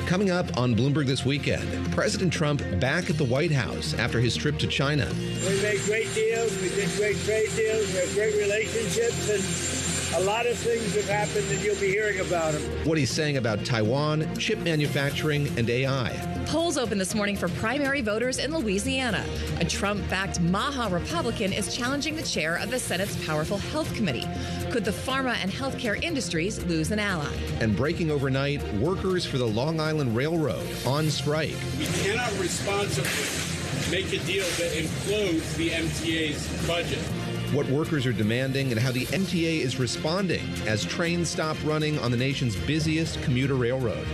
Coming up on Bloomberg This Weekend, President Trump back at the White House after his trip to China. We made great deals, we did great trade deals, we have great relationships, and a lot of things have happened and you'll be hearing about them. What he's saying about Taiwan, chip manufacturing, and AI. Polls open this morning for primary voters in Louisiana. A Trump-backed Maha Republican is challenging the chair of the Senate's powerful Health Committee. Could the pharma and healthcare industries lose an ally? And breaking overnight, workers for the Long Island Railroad on strike. We cannot responsibly make a deal that implodes the MTA's budget. What workers are demanding and how the MTA is responding as trains stop running on the nation's busiest commuter railroad.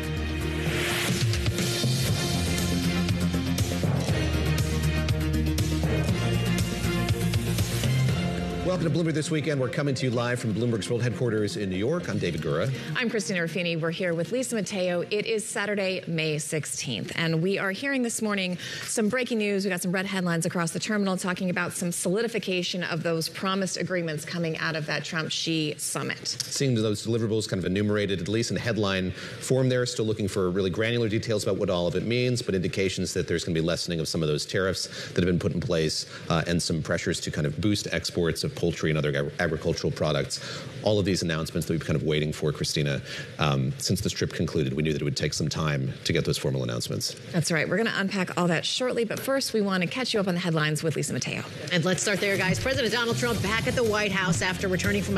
Welcome to Bloomberg This Weekend. We're coming to you live from Bloomberg's World Headquarters in New York. I'm David Gura. I'm Christina Ruffini. We're here with Lisa Mateo. It is Saturday, May 16th, and we are hearing this morning some breaking news. We got some red headlines across the terminal talking about some solidification of those promised agreements coming out of that Trump-Xi summit. Seeing those deliverables kind of enumerated, at least in headline form there, still looking for really granular details about what all of it means, but indications that there's going to be lessening of some of those tariffs that have been put in place and some pressures to kind of boost exports of poultry and other agricultural products. All of these announcements that we've been kind of waiting for, Christina, since this trip concluded. We knew that it would take some time to get those formal announcements. That's right. We're going to unpack all that shortly, but first we want to catch you up on the headlines with Lisa Mateo. And let's start there, guys. President Donald Trump back at the White House after returning from